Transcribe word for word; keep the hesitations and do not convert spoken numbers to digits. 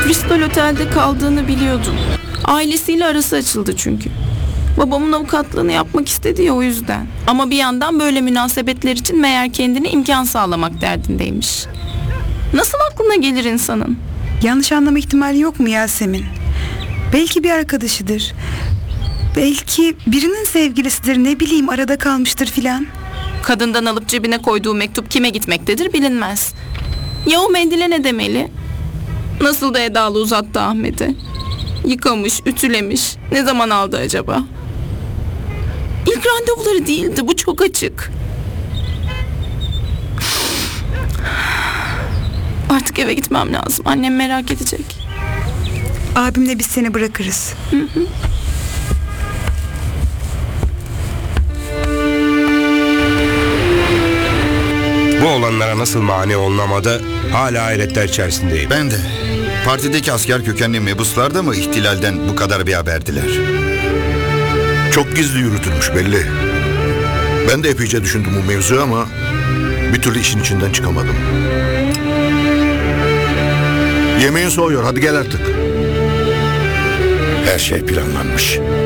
Bristol Otel'de kaldığını biliyordum. Ailesiyle arası açıldı çünkü. Babamın avukatlığını yapmak istedi ya, o yüzden. Ama bir yandan böyle münasebetler için meğer kendine imkan sağlamak derdindeymiş. Nasıl aklına gelir insanın? Yanlış anlama ihtimali yok mu Yasemin? Belki bir arkadaşıdır. Belki birinin sevgilisidir, ne bileyim, arada kalmıştır filan. Kadından alıp cebine koyduğu mektup kime gitmektedir bilinmez. Ya o mendile ne demeli? Nasıl da edalı uzattı Ahmet'e. Yıkamış, ütülemiş. Ne zaman aldı acaba? İlk randevuları değildi, bu çok açık. Artık eve gitmem lazım. Annem merak edecek. Abimle biz seni bırakırız. Hı hı. Bu olanlara nasıl mani olunamadı hala hayretler içerisindeyim. Ben de. Partideki asker kökenli mebuslar da mı ihtilalden bu kadar bir haberdiler? Çok gizli yürütülmüş belli. Ben de epeyce düşündüm bu mevzu ama bir türlü işin içinden çıkamadım. Yemeğin soğuyor, hadi gel artık. Her şey planlanmış.